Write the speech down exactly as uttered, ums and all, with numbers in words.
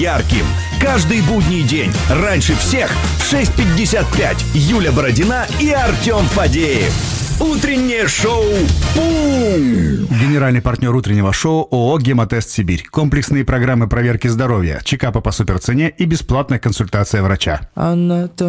ярким. Каждый будний день, раньше всех, в шесть пятьдесят пять. Юля Бородина и Артем Фадеев. Утреннее шоу «Пум». Генеральный партнер утреннего шоу ООО «Гемотест Сибирь». Комплексные программы проверки здоровья, чекапы по суперцене и бесплатная консультация врача. Анатомия.